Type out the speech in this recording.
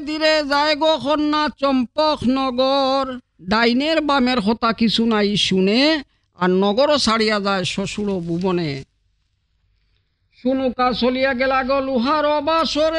ধীরে যায় গো কন্যা চম্পক নগর, ডাইনের বামের হতা কিছু নাই শুনে, আর নগরও ছাড়িয়া যায় শ্বশুর ভুবনে। শুনুকা চলিয়া গেলা গো লোহার বাসরে।